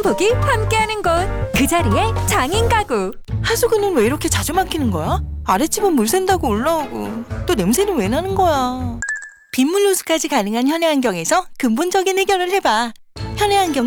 행복이 함께하는 곳, 그 자리에 장인 가구. 하수구는 왜 이렇게 자주 막히는 거야? 아랫집은 물 샌다고 올라오고 또 냄새는 왜 나는 거야? 빗물 호수까지 가능한 현해안경에서 근본적인 해결을 해봐. 현해안경